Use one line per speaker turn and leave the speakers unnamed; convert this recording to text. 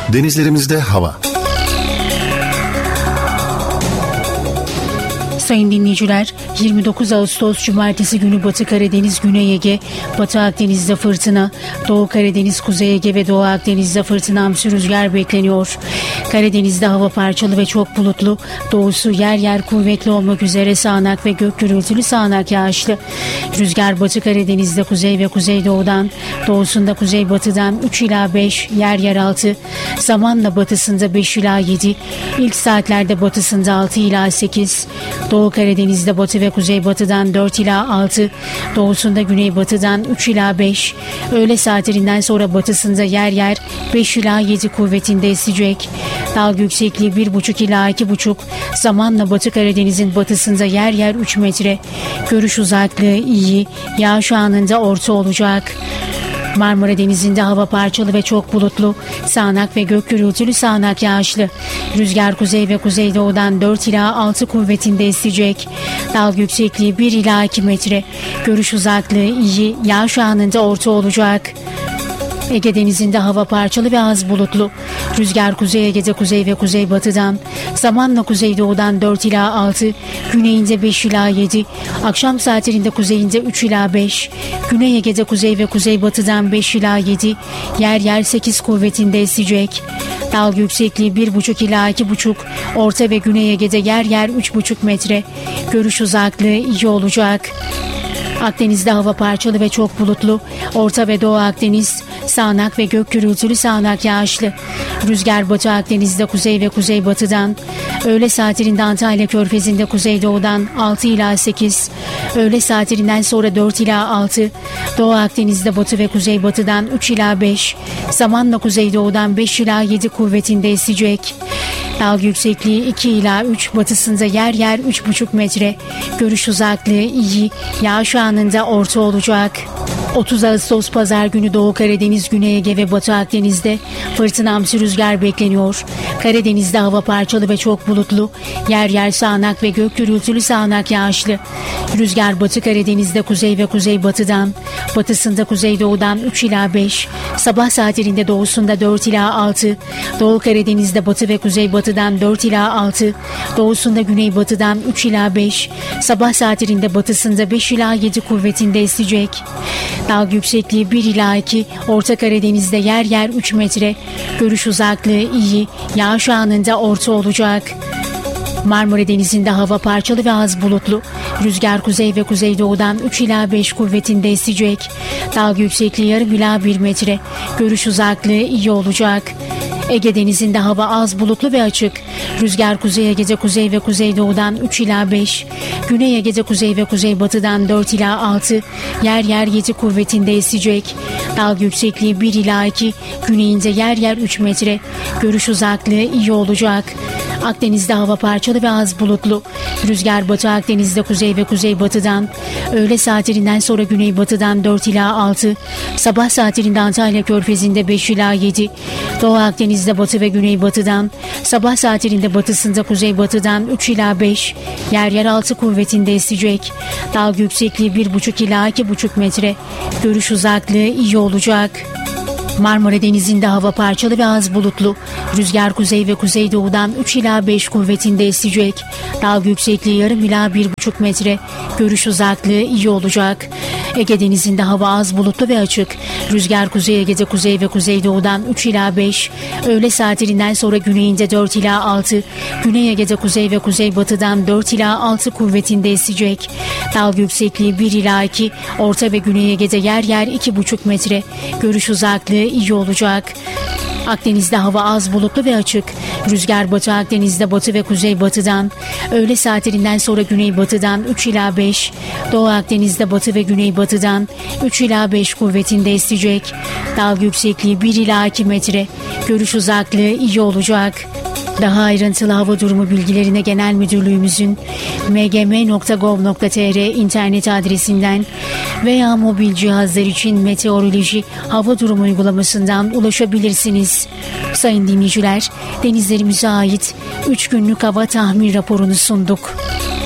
Denizlerimizde hava.
Sayın dinleyiciler, 29 Ağustos Cumartesi günü Batı Karadeniz, Güney Ege, Batı Akdeniz'de fırtına, Doğu Karadeniz, Kuzey Ege ve Doğu Akdeniz'de fırtınamsı rüzgar bekleniyor. Karadeniz'de hava parçalı ve çok bulutlu, doğusu yer yer kuvvetli olmak üzere sağanak ve gök gürültülü sağanak yağışlı. Rüzgar Batı Karadeniz'de kuzey ve kuzeydoğudan, doğusunda kuzeybatıdan 3 ila 5, yer yer 6, zamanla batısında 5 ila 7, ilk saatlerde batısında 6 ila 8, Doğu Karadeniz'de batı ve kuzeybatıdan 4 ila 6, doğusunda güneybatıdan 3 ila 5, öğle saatlerinden sonra batısında yer yer 5 ila 7 kuvvetinde esecek. Dalga yüksekliği 1,5 ila 2,5, zamanla Batı Karadeniz'in batısında yer yer 3 metre. Görüş uzaklığı iyi, yağış anında orta olacak. Marmara Denizi'nde hava parçalı ve çok bulutlu, sağanak ve gök gürültülü sağanak yağışlı. Rüzgar kuzey ve kuzeydoğudan 4 ila 6 kuvvetinde esecek. Dalga yüksekliği 1 ila 2 metre. Görüş uzaklığı iyi, yağış anında orta olacak. Ege Denizi'nde hava parçalı ve az bulutlu. Rüzgar Kuzey Ege'de kuzey ve kuzeybatıdan, zamanla kuzeydoğudan 4 ila 6, güneyinde 5 ila 7, akşam saatlerinde kuzeyinde 3 ila 5, Güney Ege'de kuzey ve kuzeybatıdan 5 ila 7, yer yer 8 kuvvetinde esecek. Dalga yüksekliği 1,5 ila 2,5, Orta ve Güney Ege'de yer yer 3,5 metre. Görüş uzaklığı iyi olacak. Akdeniz'de hava parçalı ve çok bulutlu. Orta ve Doğu Akdeniz sağanak ve gök gürültülü sağanak yağışlı. Rüzgar Batı Akdeniz'de kuzey ve kuzeybatıdan, öğle saatlerinde Antalya Körfezi'nde kuzeydoğudan 6 ila 8, öğle saatlerinden sonra 4 ila 6, Doğu Akdeniz'de batı ve kuzeybatıdan 3 ila 5, zamanla kuzeydoğudan 5 ila 7 kuvvetinde esecek. Dalga yüksekliği 2 ila 3, batısında yer yer 3,5 metre. Görüş uzaklığı iyi, yağış anında orta olacak. 30 Ağustos Pazar günü Doğu Karadeniz, Güney Ege ve Batı Akdeniz'de fırtınamsı rüzgar bekleniyor. Karadeniz'de hava parçalı ve çok bulutlu, yer yer sağanak ve gök gürültülü sağanak yağışlı. Rüzgar Batı Karadeniz'de kuzey ve kuzeybatıdan, batısında kuzeydoğudan 3 ila 5, sabah saatlerinde doğusunda 4 ila 6, Doğu Karadeniz'de batı ve kuzeybatıdan 4 ila 6, doğusunda güneybatıdan 3 ila 5, sabah saatlerinde batısında 5 ila 7 kuvvetinde esecek. Dalga yüksekliği 1 ila 2, Orta Karadeniz'de yer yer 3 metre. Görüş uzaklığı iyi, yağış anında orta olacak. Marmara Denizi'nde hava parçalı ve az bulutlu. Rüzgar kuzey ve kuzeydoğudan 3 ila 5 kuvvetinde esecek. Dalga yüksekliği yarım ila 1 metre. Görüş uzaklığı iyi olacak. Ege Denizi'nde hava az bulutlu ve açık. Rüzgar Kuzey Ege'de kuzey ve kuzeydoğudan 3 ila 5, Güney Ege'de kuzey ve kuzeybatıdan 4 ila 6, yer yer 7 kuvvetinde esecek. Dalga yüksekliği 1 ila 2, güneyinde yer yer 3 metre. Görüş uzaklığı iyi olacak. Akdeniz'de hava parçalı ve az bulutlu. Rüzgar Batı Akdeniz'de kuzey ve kuzeybatıdan, öğle saatlerinden sonra güneybatıdan 4 ila 6, sabah saatlerinde Antalya Körfezi'nde 5 ila 7, Doğu Akdeniz'de batı ve güneybatıdan, sabah saatlerinde batısında kuzeybatıdan 3 ila 5, yer yer 6 kuvvetinde esecek. Dalga yüksekliği 1,5 ila 2,5 metre. Görüş uzaklığı iyi olacak. Marmara Denizi'nde hava parçalı ve az bulutlu. Rüzgar kuzey ve kuzeydoğudan 3 ila 5 kuvvetinde esecek. Dalga yüksekliği yarım ila 1,5 metre. Görüş uzaklığı iyi olacak. Ege Denizi'nde hava az bulutlu ve açık. Rüzgar Kuzey Ege'de kuzey ve kuzeydoğudan 3 ila 5. Öğle saatlerinden sonra güneyinde 4 ila 6. Güney Ege'de kuzey ve kuzeybatıdan 4 ila 6 kuvvetinde esecek. Dalga yüksekliği 1 ila 2. Orta ve Güney Ege'de yer yer 2,5 metre. Görüş uzaklığı iyi olacak. Akdeniz'de hava az bulutlu ve açık. Rüzgar Batı Akdeniz'de batı ve kuzeybatıdan, öğle saatlerinden sonra güneybatıdan 3 ila 5, Doğu Akdeniz'de batı ve güneybatıdan 3 ila 5 kuvvetinde esecek. Dalga yüksekliği 1 ila 2 metre. Görüş uzaklığı iyi olacak. Daha ayrıntılı hava durumu bilgilerine Genel Müdürlüğümüzün mgm.gov.tr internet adresinden veya mobil cihazlar için meteoroloji hava durumu uygulamasından ulaşabilirsiniz. Sayın dinleyiciler, denizlerimize ait 3 günlük hava tahmin raporunu sunduk.